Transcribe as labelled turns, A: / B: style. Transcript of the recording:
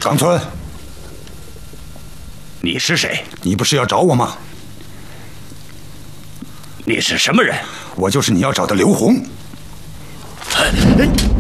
A: 长村，
B: 你是谁？
A: 你不是要找我吗？
B: 你是什么人？
A: 我就是你要找的刘红。